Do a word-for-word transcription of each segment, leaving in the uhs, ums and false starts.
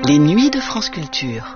Les nuits de France Culture.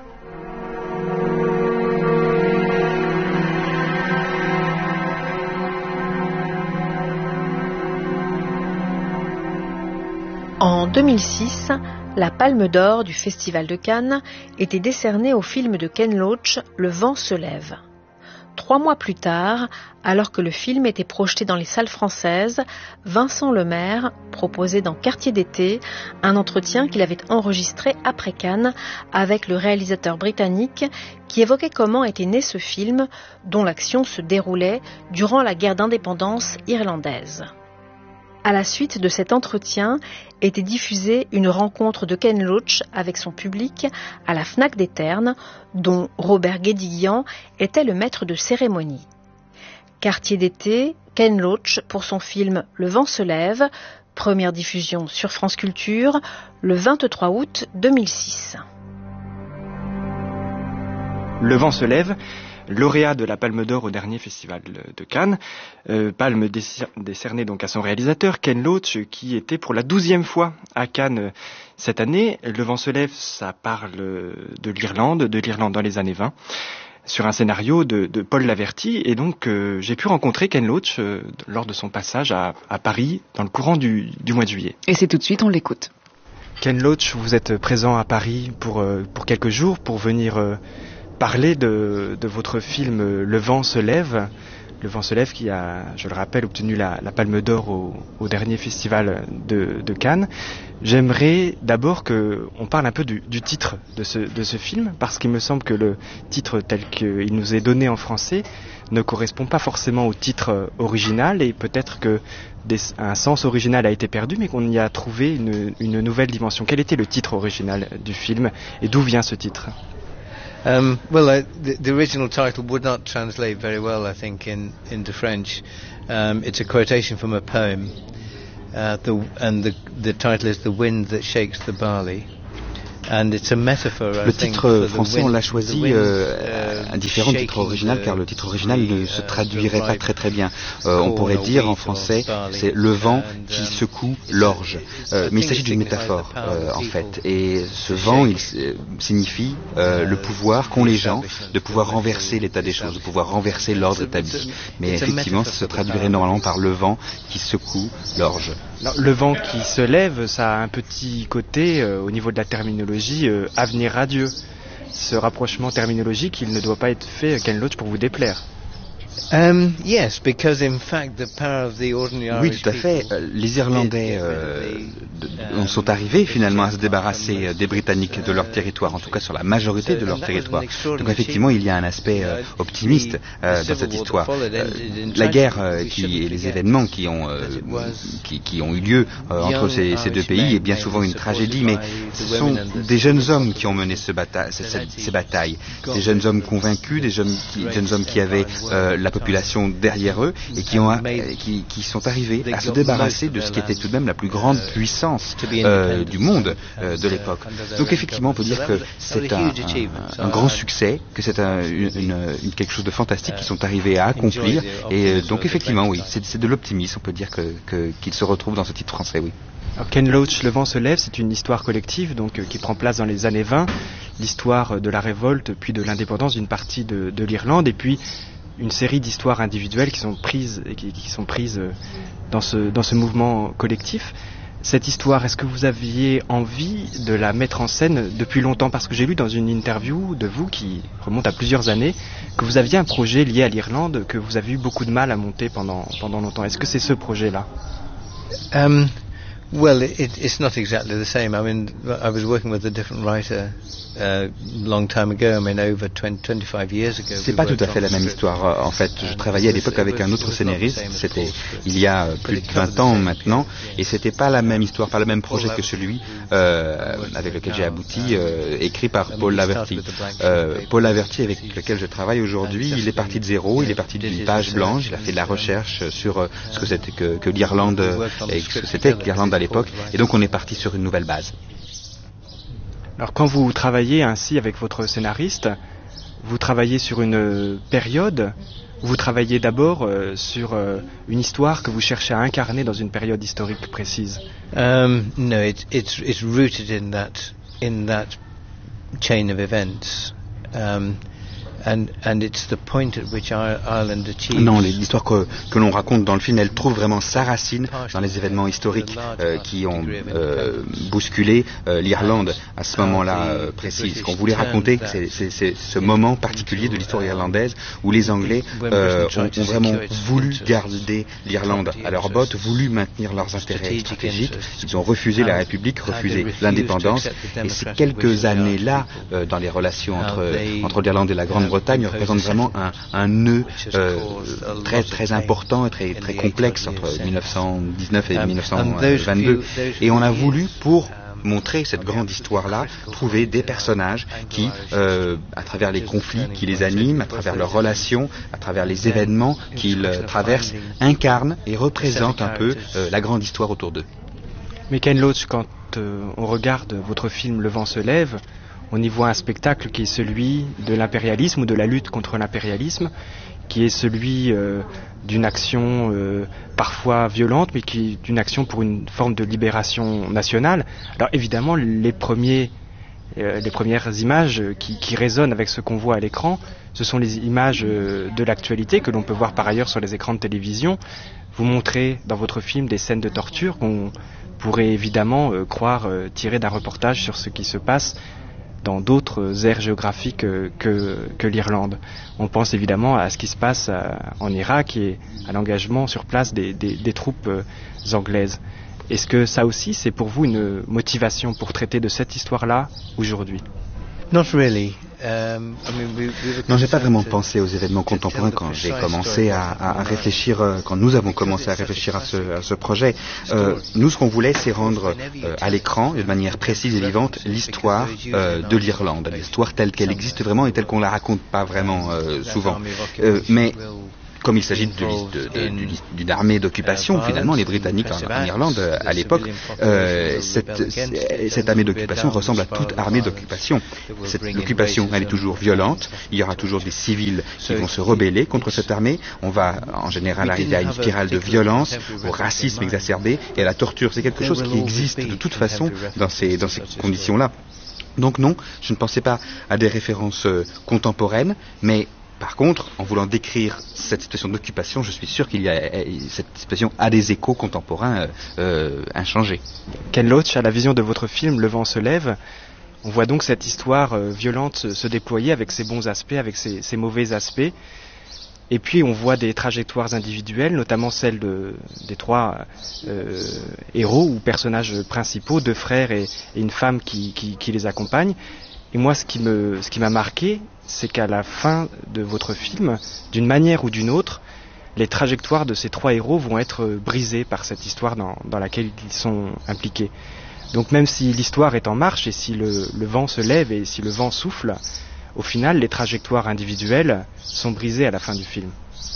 En deux mille six, la Palme d'Or du Festival de Cannes était décernée au film de Ken Loach, Le vent se lève. Trois mois plus tard, alors que le film était projeté dans les salles françaises, Vincent Lemaire proposait dans Quartier d'été un entretien qu'il avait enregistré après Cannes avec le réalisateur britannique qui évoquait comment était né ce film dont l'action se déroulait durant la guerre d'indépendance irlandaise. À la suite de cet entretien était diffusée une rencontre de Ken Loach avec son public à la Fnac des Ternes, dont Robert Guédiguian était le maître de cérémonie. Quartier d'été, Ken Loach pour son film Le vent se lève, première diffusion sur France Culture, le vingt-trois août deux mille six. Le vent se lève, lauréat de la Palme d'Or au dernier festival de Cannes, euh, palme décernée donc à son réalisateur Ken Loach, qui était pour la douzième fois à Cannes cette année. Le vent se lève, ça parle de l'Irlande, de l'Irlande dans les années vingt, sur un scénario de, de Paul Laverty, et donc euh, j'ai pu rencontrer Ken Loach euh, lors de son passage à, à Paris dans le courant du, du mois de juillet. Et c'est tout de suite, on l'écoute. Ken Loach, vous êtes présent à Paris pour, euh, pour quelques jours pour venir euh, parler de, de votre film Le vent se lève. Le vent se lève qui a, je le rappelle, obtenu la, la Palme d'Or au, au dernier festival de, de Cannes. J'aimerais d'abord qu'on parle un peu du, du titre de ce, de ce film, parce qu'il me semble que le titre tel qu'il nous est donné en français ne correspond pas forcément au titre original, et peut-être que des, un sens original a été perdu, mais qu'on y a trouvé une, une nouvelle dimension. Quel était le titre original du film et d'où vient ce titre ? Um, well, uh, the, the original title would not translate very well, I think, in, into French. Um, it's a quotation from a poem, uh, the, and the, the title is The Wind That Shakes the Barley. And it's a metaphor, I le think, titre français, wind, on l'a choisi euh, uh, différent du titre original, car le titre original ne se traduirait pas très très bien. Euh, on pourrait dire en français, c'est le vent qui secoue l'orge. Euh, mais il s'agit d'une métaphore, euh, en fait. Et ce vent, il euh, signifie euh, le pouvoir qu'ont les gens de pouvoir renverser l'état des choses, de pouvoir renverser l'ordre établi. Mais effectivement, ça se traduirait normalement par le vent qui secoue l'orge. Alors, le vent qui se lève, ça a un petit côté, euh, au niveau de la terminologie, euh, avenir radieux. Ce rapprochement terminologique, il ne doit pas être fait, Ken Loach, pour vous déplaire. Um, yes, because in fact the power of the ordinary Oui, tout à fait. Les Irlandais euh, de, sont arrivés finalement à se débarrasser des Britanniques de leur territoire, en tout cas sur la majorité de leur territoire. Donc effectivement, il y a un aspect euh, optimiste euh, dans cette histoire. Euh, la guerre euh, qui, et les événements qui ont, euh, qui, qui ont eu lieu euh, entre ces, ces deux pays est bien souvent une tragédie, mais ce sont des jeunes hommes qui ont mené ce bata- ces, ces batailles, des jeunes hommes convaincus, des jeunes, qui, jeunes hommes qui avaient euh, la population derrière eux et qui, ont, qui, qui sont arrivés à se débarrasser de ce qui était tout de même la plus grande puissance euh, du monde euh, de l'époque. Donc effectivement, on peut dire que c'est un, un, un grand succès, que c'est un, une, une, quelque chose de fantastique qu'ils sont arrivés à accomplir. Et euh, donc effectivement, oui, c'est, c'est de l'optimisme, on peut dire que, que, qu'il se retrouve dans ce titre français, oui. Alors Ken Loach, Le vent se lève, c'est une histoire collective donc, euh, qui prend place dans les années vingt, l'histoire de la révolte puis de l'indépendance d'une partie de, de l'Irlande, et puis une série d'histoires individuelles qui sont prises, qui, qui sont prises dans ce, dans ce mouvement collectif. Cette histoire, est-ce que vous aviez envie de la mettre en scène depuis longtemps ? Parce que j'ai lu dans une interview de vous, qui remonte à plusieurs années, que vous aviez un projet lié à l'Irlande, que vous avez eu beaucoup de mal à monter pendant, pendant longtemps. Est-ce que c'est ce projet-là ? um, Well, it, it's not exactly the same. I mean, I was working with a different writer a long time ago. I mean, over twenty, twenty-five years ago. C'est pas tout à fait la même histoire. En fait, je travaillais à l'époque avec un autre scénariste. C'était il y a plus de vingt ans maintenant, et c'était pas la même histoire, pas le même projet que celui euh, avec lequel j'ai abouti, euh, écrit par Paul Laverty. Euh, Paul Laverty, avec lequel je travaille aujourd'hui, il est parti de zéro. Il est parti d'une page blanche. Il a fait de la recherche sur euh, ce que c'était que, que l'Irlande et ce que c'était que l'Irlande à l'époque, et donc on est parti sur une nouvelle base. Alors quand vous travaillez ainsi avec votre scénariste, vous travaillez sur une période, vous travaillez d'abord euh, sur euh, une histoire que vous cherchez à incarner dans une période historique précise. Um, no, it, it's it's rooted in that in that chain of events. Um, And, and it's the point at which Ireland achieves. Non, l'histoire que, que l'on raconte dans le film, elle trouve vraiment sa racine dans les événements historiques euh, qui ont euh, bousculé euh, l'Irlande à ce moment-là euh, précis. Ce qu'on voulait raconter, c'est, c'est, c'est ce moment particulier de l'histoire irlandaise où les Anglais euh, ont, ont vraiment voulu garder l'Irlande à leur botte, voulu maintenir leurs intérêts stratégiques. Ils ont refusé la République, refusé l'indépendance. Et ces quelques années-là, euh, dans les relations entre, entre l'Irlande et la Grande-Bretagne, Bretagne représente vraiment un, un nœud euh, très très important et très très complexe entre mille neuf cent dix-neuf et mille neuf cent vingt-deux. Et on a voulu, pour montrer cette grande histoire-là, trouver des personnages qui, euh, à travers les conflits qui les animent, à travers leurs relations, à travers les événements qu'ils euh, traversent, incarnent et représentent un peu euh, la grande histoire autour d'eux. Mais Ken Loach, quand euh, on regarde votre film Le vent se lève, on y voit un spectacle qui est celui de l'impérialisme ou de la lutte contre l'impérialisme, qui est celui euh, d'une action euh, parfois violente, mais qui est une action pour une forme de libération nationale. Alors évidemment, les, premiers, euh, les premières images qui, qui résonnent avec ce qu'on voit à l'écran, ce sont les images euh, de l'actualité que l'on peut voir par ailleurs sur les écrans de télévision. Vous montrez dans votre film des scènes de torture qu'on pourrait évidemment euh, croire euh, tirées d'un reportage sur ce qui se passe dans d'autres aires géographiques que, que, que l'Irlande. On pense évidemment à ce qui se passe à, en Irak et à l'engagement sur place des, des, des troupes euh, anglaises. Est-ce que ça aussi, c'est pour vous une motivation pour traiter de cette histoire-là aujourd'hui ? Not really. Um, I mean, we, we non, j'ai pas vraiment pensé aux événements contemporains quand j'ai commencé à, à, à réfléchir, euh, quand nous avons commencé à réfléchir à ce, à ce projet. Euh, nous, ce qu'on voulait, c'est rendre euh, à l'écran, de manière précise et vivante, l'histoire euh, de l'Irlande, l'histoire telle qu'elle existe vraiment et telle qu'on la raconte pas vraiment euh, souvent. Euh, mais comme il s'agit d'une armée d'occupation, finalement, les Britanniques en, en Irlande, à l'époque, euh, cette, cette armée d'occupation ressemble à toute armée d'occupation. L'occupation, elle est toujours violente, il y aura toujours des civils qui vont se rebeller contre cette armée, on va en général arriver à une spirale de violence, au racisme exacerbé et à la torture. C'est quelque chose qui existe de toute façon dans ces, dans ces conditions-là. Donc non, je ne pensais pas à des références euh, contemporaines, mais par contre, en voulant décrire cette situation d'occupation, je suis sûr qu'il y a cette situation a des échos contemporains euh, inchangés. Ken Loach, à la vision de votre film Le vent se lève, on voit donc cette histoire euh, violente se, se déployer avec ses bons aspects, avec ses, ses mauvais aspects. Et puis on voit des trajectoires individuelles, notamment celle de, des trois euh, héros ou personnages principaux, deux frères et, et une femme qui, qui, qui les accompagnent. Et moi, ce qui me, ce qui m'a marqué, c'est qu'à la fin de votre film, d'une manière ou d'une autre, les trajectoires de ces trois héros vont être brisées par cette histoire dans, dans laquelle ils sont impliqués. Donc même si l'histoire est en marche et si le, le vent se lève et si le vent souffle, au final, les trajectoires individuelles sont brisées à la fin du film.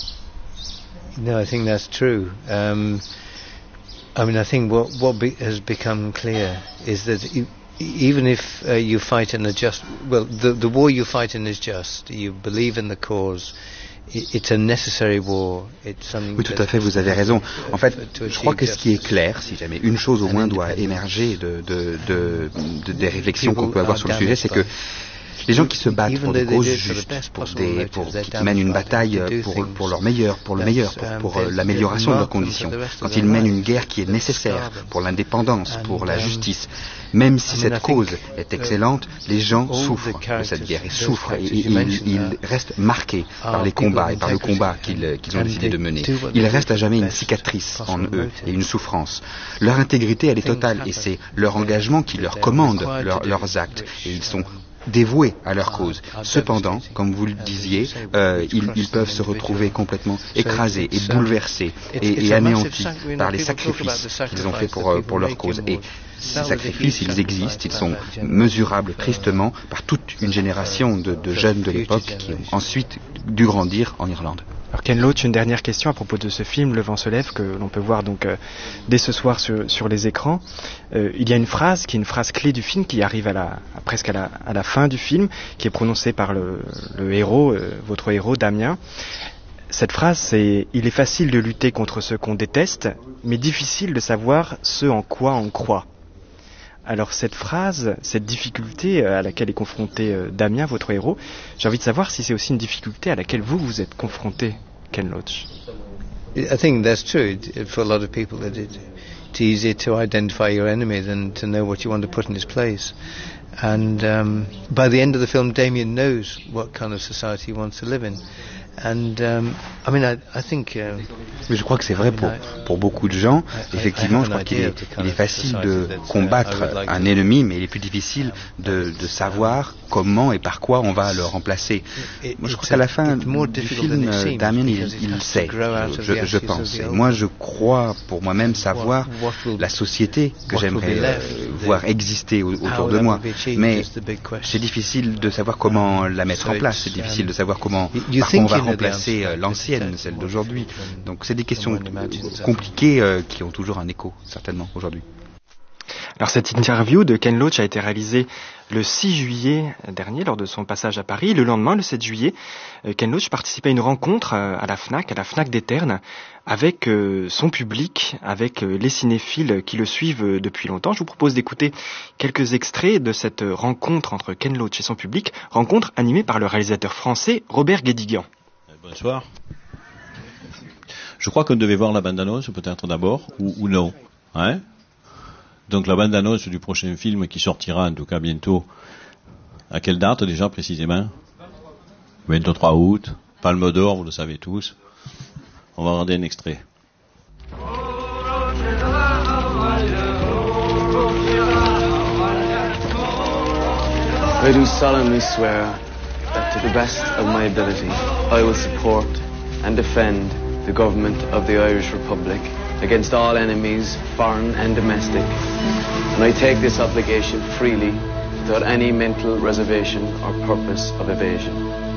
No, I think that's true. Um, I mean, I think what, what be, has become clear is that you, even if uh, you fight in a just, well, the, the war you fight in is just. You believe in the cause. It's a necessary war. It's something. Oui, tout à fait, vous avez raison. En fait, je crois que ce qui est clair, si jamais une chose au moins doit émerger de, de, de, de, des réflexions qu'on peut avoir sur le sujet, c'est que les gens qui se battent pour des causes justes, pour des, pour, qui mènent une bataille pour, pour leur meilleur, pour le meilleur, pour, pour euh, l'amélioration de leurs conditions, quand ils mènent une guerre qui est nécessaire pour l'indépendance, pour la justice, même si cette cause est excellente, les gens souffrent de cette guerre, ils souffrent et, et ils, ils restent marqués par les combats et par le combat qu'ils, qu'ils ont décidé de mener. Il reste à jamais une cicatrice en eux et une souffrance. Leur intégrité, elle est totale et c'est leur engagement qui leur commande leur, leurs actes et ils sont dévoués à leur cause. Cependant, comme vous le disiez, euh, ils, ils peuvent se retrouver complètement écrasés et bouleversés et, et anéantis par les sacrifices qu'ils ont faits pour, pour leur cause. Et ces sacrifices, ils existent, ils sont mesurables tristement par toute une génération de, de jeunes de l'époque qui ont ensuite dû grandir en Irlande. Alors Ken Loach, une dernière question à propos de ce film, Le vent se lève, que l'on peut voir donc euh, dès ce soir sur, sur les écrans. Euh, il y a une phrase qui est une phrase clé du film qui arrive à la, à presque à la, à la fin du film, qui est prononcée par le, le héros, euh, votre héros Damien. Cette phrase, c'est « Il est facile de lutter contre ce qu'on déteste, mais difficile de savoir ce en quoi on croit ». Alors cette phrase, cette difficulté à laquelle est confronté Damien, votre héros, j'ai envie de savoir si c'est aussi une difficulté à laquelle vous vous êtes confronté, Ken Loach. I think that's true. For a lot of people, that it, it's easier to identify your enemy than to know what you want to put in his place. And um, by the end of the film, Damien knows what kind of society he wants to live in. And um, I mean, I, I think. Uh, Mais je crois que c'est vrai pour pour beaucoup de gens. Effectivement, je crois qu'il est, il est facile de combattre un ennemi, mais il est plus difficile de, de savoir comment et par quoi on va le remplacer. Moi, je crois qu'à la fin du film, Damien, il, il le sait, je, je pense. Et moi, je crois pour moi-même savoir la société que j'aimerais euh, voir exister autour de moi. Mais c'est difficile de savoir comment la mettre en place. C'est difficile de savoir comment, par quoi on va remplacer euh, l'ancienne, celle d'aujourd'hui. Donc c'est des questions compliquées euh, qui ont toujours un écho, certainement, aujourd'hui. Alors cette interview de Ken Loach a été réalisée le six juillet dernier lors de son passage à Paris. Le lendemain, le sept juillet, Ken Loach participait à une rencontre à la FNAC, à la FNAC des Ternes, avec son public, avec les cinéphiles qui le suivent depuis longtemps. Je vous propose d'écouter quelques extraits de cette rencontre entre Ken Loach et son public, rencontre animée par le réalisateur français Robert Guédiguian. Bonsoir. Je crois qu'on devait voir la bande-annonce peut-être d'abord, ou, ou non. Hein? Donc la bande-annonce du prochain film qui sortira en tout cas bientôt. À quelle date déjà précisément? vingt-trois août, Palme d'Or, vous le savez tous. On va regarder un extrait. I do solemnly swear that to the best of my ability I will support and defend the government of the Irish Republic against all enemies, foreign and domestic. And I take this obligation freely, without any mental reservation or purpose of evasion.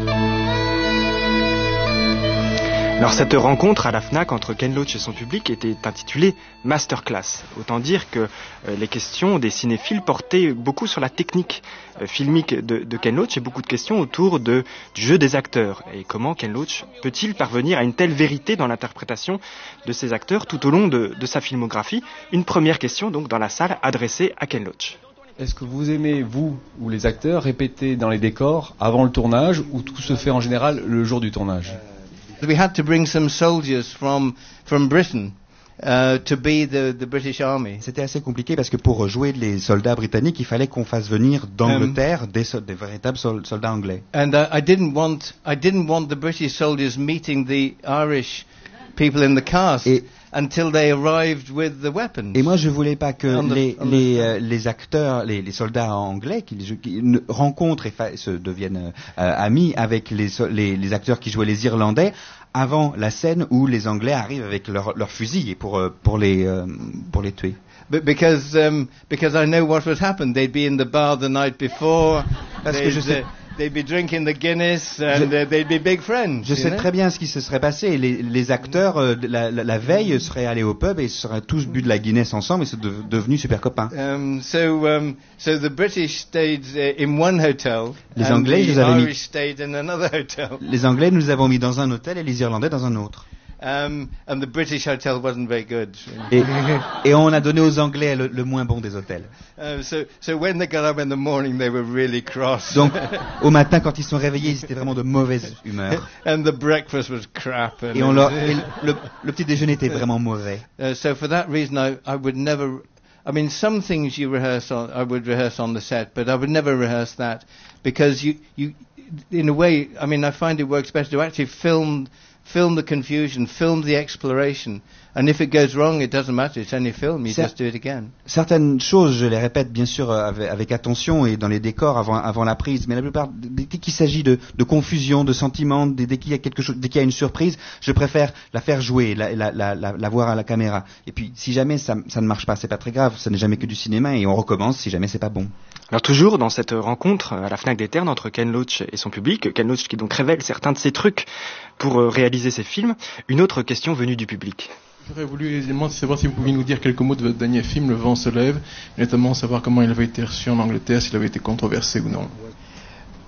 Alors cette rencontre à la FNAC entre Ken Loach et son public était intitulée Masterclass. Autant dire que euh, les questions des cinéphiles portaient beaucoup sur la technique euh, filmique de, de Ken Loach et beaucoup de questions autour de, du jeu des acteurs. Et comment Ken Loach peut-il parvenir à une telle vérité dans l'interprétation de ses acteurs tout au long de, de sa filmographie? Une première question donc dans la salle adressée à Ken Loach. Est-ce que vous aimez, vous ou les acteurs, répéter dans les décors avant le tournage ou tout se fait en général le jour du tournage? We had to bring some soldiers from from Britain uh, to be the the British Army. C'était assez compliqué parce que pour jouer les soldats britanniques, il fallait qu'on fasse venir d'Angleterre um, des, so- des véritables sol- soldats anglais. And uh, I didn't want I didn't want the British soldiers meeting the Irish people in the cast. Et until they arrived with the weapons. Et moi, je voulais pas que the, les les, euh, les acteurs, les, les soldats anglais, qui, qui rencontrent et fa- se deviennent euh, amis avec les, les les acteurs qui jouaient les Irlandais avant la scène où les Anglais arrivent avec leurs leur fusils pour euh, pour les euh, pour les tuer. But because um, because I know what would happen. They'd be in the bar the night before. Parce que je sais. Uh, They'd be drinking the Guinness and je, uh, they'd be big friends. Je sais know? très bien ce qui se serait passé. Les, les acteurs, euh, la, la, la veille, seraient allés au pub et seraient tous bu de la Guinness ensemble et seraient de, devenus super copains. Um, so, um, so the British stayed uh, in one hotel. Les and Anglais, the nous avons Irish mis. Stayed in another hotel. Les Anglais, nous avons mis dans un hôtel et les Irlandais dans un autre. Um, and the British hotel wasn't very good. Et, et on a donné aux Anglais le, le moins bon des hôtels. Uh, so, so when they got up in the morning, they were really cross. Donc, au matin, quand ils sont réveillés, ils étaient vraiment de mauvaise humeur. And the breakfast was crap. And et on leur, et le, le petit déjeuner était vraiment mauvais. Uh, so for that reason, I, I would never. I mean, some things you rehearse on, I would rehearse on the set, but I would never rehearse that because you, you, in a way, I mean, I find it works better to actually film. Film the confusion, film the exploration, and if it goes wrong, it doesn't matter. It's only film. You Cer- just do it again. Certaines choses, je les répète bien sûr avec, avec attention et dans les décors avant, avant la prise. Mais la plupart, dès qu'il s'agit de, de confusion, de sentiments, dès, dès qu'il y a quelque chose, dès qu'il y a une surprise, je préfère la faire jouer, la, la, la, la, la voir à la caméra. Et puis, si jamais ça, ça ne marche pas, c'est pas très grave. Ça n'est jamais que du cinéma et on recommence si jamais c'est pas bon. Alors toujours dans cette rencontre à la FNAC des Ternes entre Ken Loach et son public, Ken Loach qui donc révèle certains de ses trucs pour réaliser ses films, une autre question venue du public. J'aurais voulu également savoir si vous pouviez nous dire quelques mots de votre dernier film, Le vent se lève, et notamment savoir comment il avait été reçu en Angleterre, s'il avait été controversé ou non.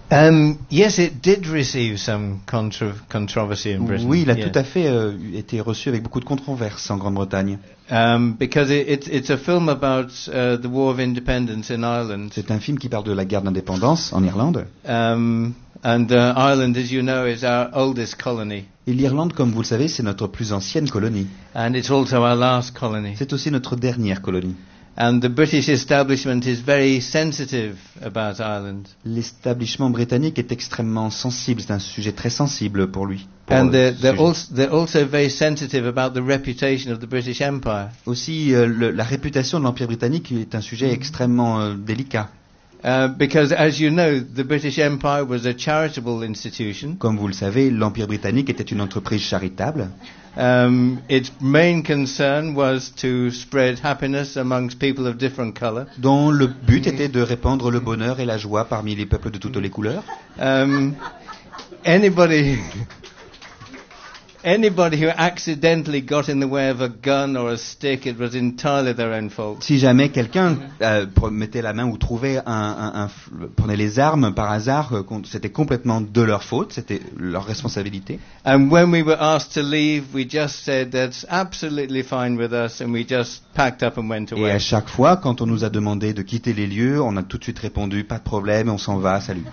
Um, yes, it did receive some contro- controversy in Britain. Oui, il a yeah. tout à fait euh, été reçu avec beaucoup de controverses en Grande-Bretagne. Um, because it, it's, it's a film about uh, the War of Independence in Ireland. C'est un film qui parle de la guerre d'indépendance en Irlande. Um, and uh, Ireland, as you know, is our oldest colony. Et l'Irlande, comme vous le savez, c'est notre plus ancienne colonie. And it's also our last colony. C'est aussi notre dernière colonie. And the British establishment is very sensitive about Ireland. L'établissement britannique est extrêmement sensible, c'est un sujet très sensible pour lui. Pour And they're, ce they're, sujet. also, they're also very sensitive about the reputation of the British Empire. Aussi, euh, le, la réputation de l'Empire britannique est un sujet extrêmement euh, délicat. Uh, because, as you know, the British Empire was a charitable institution. Comme vous le savez, l'Empire britannique était une entreprise charitable. Um, its main concern was to spread happiness amongst people of different color. Dont le but était de répandre le bonheur et la joie parmi les peuples de toutes les couleurs. Um, anybody, anybody who accidentally got in the way of a gun or a stick, it was entirely their own fault. Si jamais quelqu'un euh, mettait la main ou trouvait un, un, un, prenait les armes par hasard, euh, c'était complètement de leur faute, c'était leur responsabilité. And when we were asked to leave, we just said that's absolutely fine with us, and we just packed up and went Et away. à chaque fois, quand on nous a demandé de quitter les lieux, on a tout de suite répondu pas de problème, on s'en va, salut.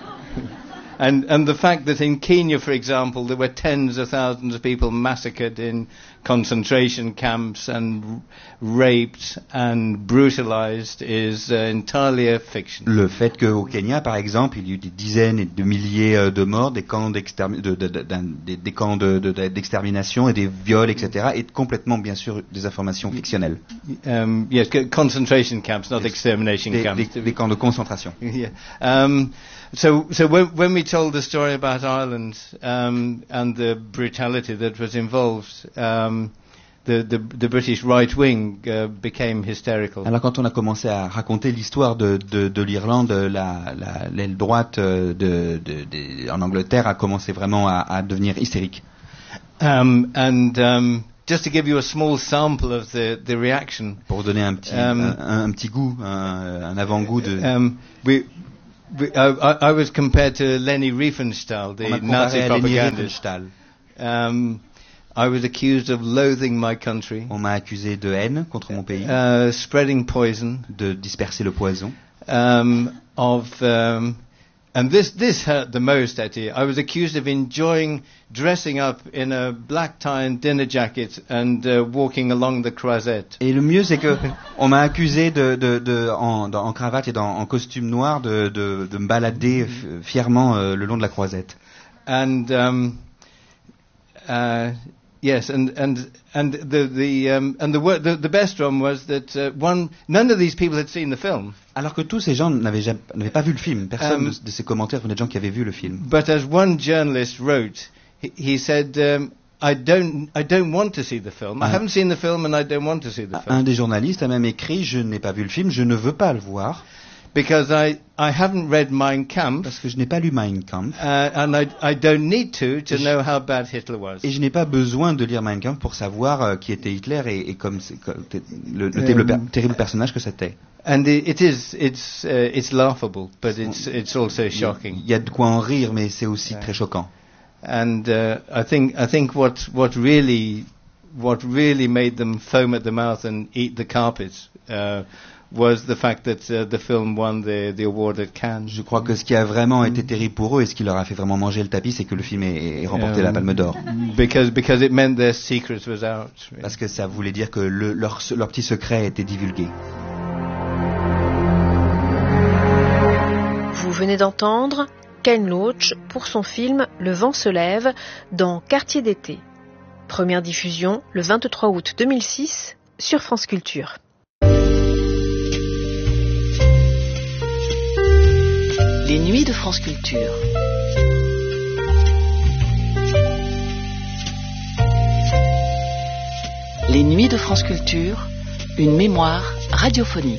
And, and the fact that in Kenya, for example, there were tens of thousands of people massacred in concentration camps and raped and brutalized is uh, entirely a fiction. Le fait qu'au Kenya, par exemple, il y a eu des dizaines et de milliers euh, de morts, des camps, d'extermi- de, de, de, d'un- des, des camps de, de, de, d'extermination et des viols, et cetera, est complètement, bien sûr, des informations fictionnelles. Um, yes, c- concentration camps, not Des- extermination Des, camps. des, des camps de concentration. Yeah. Um, so, so when, when we told the story about Ireland um, and the brutality that was involved, um, the, the, the British right wing uh, became hysterical. Alors quand on a commencé à raconter l'histoire de, de, de l'Irlande, la, la, l'aile droite de, de, de, en Angleterre a commencé vraiment à, à devenir hystérique. Um, and um, just to give you a small sample of the, the reaction, Pour vous donner un petit, Um, un, un petit goût, un, un avant-goût de... um, we, we, I, I I was compared to Leni Riefenstahl, on the m'a Nazi comparé à Leni propagandist. Riefenstahl. Um, I was accused of loathing my country, On m'a accusé de haine contre mon pays, uh, spreading poison, de disperser le poison. um, of um, and this this hurt the most. Actually, I was accused of enjoying dressing up in a black tie and dinner jacket and uh, walking along the Croisette. Et le mieux, c'est que on m'a accusé de, de, de en, dans- en cravate et dans, en costume noir de, de, de me balader f- fièrement euh, le long de la Croisette. And um, uh, yes, and and and the the um, and the, wor- the the best one was that uh, one none of these people had seen the film. Alors que tous ces gens n'avaient, jamais- n'avaient pas vu le film. Personne Um, de, de ces commentaires venaient de gens qui avaient vu le film. But as one journalist wrote, he, he said, um, "I don't, I don't want to see the film. I Ah. haven't seen the film, and I don't want to see the Un film des journalistes a même écrit « Je n'ai pas vu le film, je ne veux pas le voir because I, I haven't read Mein Kampf, parce que je n'ai pas lu Mein Kampf uh, and I, I don't need to to Et je- know how bad Hitler was." et je n'ai pas besoin de lire Mein Kampf pour savoir euh, qui était Hitler et, et comme, c'est- comme t- le, le terrible, per- terrible personnage que c'était. And it, it is, it's, uh, it's laughable, but it's, it's also shocking. Il y a de quoi en rire, mais c'est aussi très choquant. And uh, I think I think what what really what really made them foam at the mouth and eat the carpet uh, was the fact that uh, the film won the the award at Cannes. Je crois que ce qui a vraiment été terrible pour eux et ce qui leur a fait vraiment manger le tapis, c'est que le film ait, ait remporté Um, la Palme d'Or. Because because it meant their secret was out. Parce que ça voulait dire que le, leur, leur petit secret était divulgué. Vous venez d'entendre Ken Loach pour son film Le vent se lève dans Quartier d'été. Première diffusion le vingt-trois août deux mille six sur France Culture. Les nuits de France Culture. Les nuits de France Culture, une mémoire radiophonique.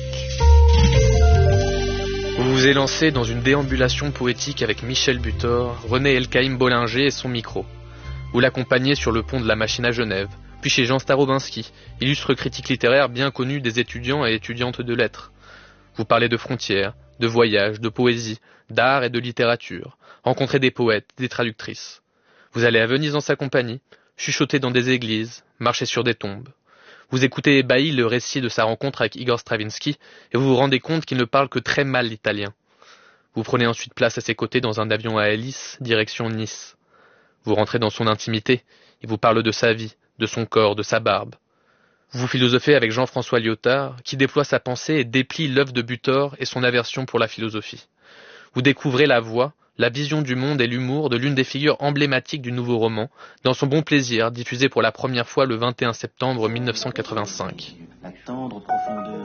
Vous vous élancez dans une déambulation poétique avec Michel Butor, René Elkaïm Bollinger et son micro. Vous l'accompagnez sur le pont de la Machine à Genève, puis chez Jean Starobinski, illustre critique littéraire bien connu des étudiants et étudiantes de lettres. Vous parlez de frontières, de voyages, de poésie, d'art et de littérature, rencontrer des poètes, des traductrices. Vous allez à Venise en sa compagnie, chuchoter dans des églises, marcher sur des tombes. Vous écoutez ébahi le récit de sa rencontre avec Igor Stravinsky et vous vous rendez compte qu'il ne parle que très mal l'italien. Vous prenez ensuite place à ses côtés dans un avion à hélice, direction Nice. Vous rentrez dans son intimité, il vous parle de sa vie, de son corps, de sa barbe. Vous philosophez avec Jean-François Lyotard, qui déploie sa pensée et déplie l'œuvre de Butor et son aversion pour la philosophie. Vous découvrez la voix, la vision du monde et l'humour de l'une des figures emblématiques du nouveau roman, dans son Bon Plaisir, diffusé pour la première fois le vingt et un septembre mille neuf cent quatre-vingt-cinq.